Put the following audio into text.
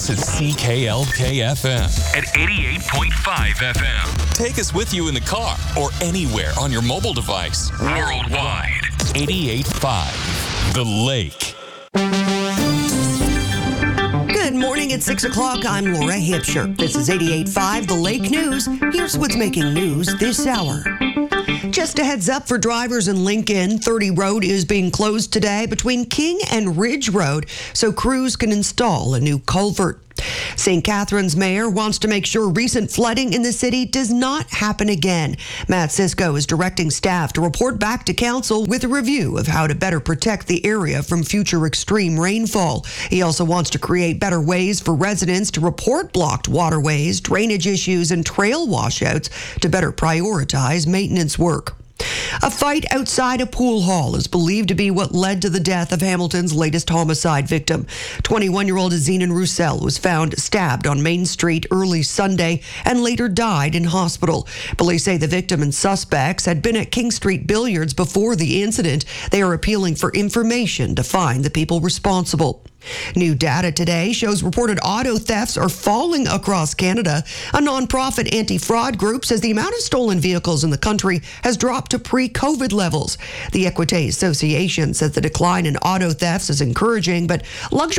This is CKLK-FM at 88.5 FM. Take us with you in the car or anywhere on your mobile device. Worldwide. 88.5 The Lake. Good morning at 6 o'clock. I'm Laura Hipsher. This is 88.5 The Lake News. Here's what's making news this hour. Just a heads up for drivers in Lincoln, 30 Road is being closed today between King and Ridge Road so crews can install a new culvert. St. Catharines mayor wants to make sure recent flooding in the city does not happen again. Matt Cisco is directing staff to report back to council with a review of how to better protect the area from future extreme rainfall. He also wants to create better ways for residents to report blocked waterways, drainage issues, and trail washouts to better prioritize maintenance work. A fight outside a pool hall is believed to be what led to the death of Hamilton's latest homicide victim. 21-year-old Zenon Roussel was found stabbed on Main Street early Sunday and later died in hospital. Police say the victim and suspects had been at King Street Billiards before the incident. They are appealing for information to find the people responsible. New data today shows reported auto thefts are falling across Canada. A nonprofit anti-fraud group says the amount of stolen vehicles in the country has dropped to pre-COVID levels. The Equite Association says the decline in auto thefts is encouraging, but luxury